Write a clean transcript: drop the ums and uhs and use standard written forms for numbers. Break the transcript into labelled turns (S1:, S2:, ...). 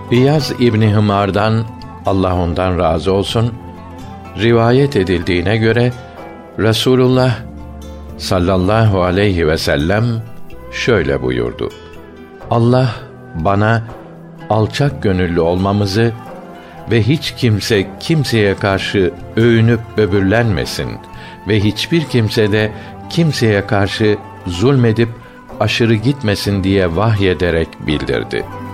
S1: İyaz İbni Hımar'dan, Allah ondan razı olsun, rivayet edildiğine göre Resulullah sallallahu aleyhi ve sellem şöyle buyurdu: Allah bana alçak gönüllü olmamızı ve hiç kimse kimseye karşı övünüp böbürlenmesin ve hiçbir kimse de kimseye karşı zulmedip aşırı gitmesin diye vahyederek bildirdi.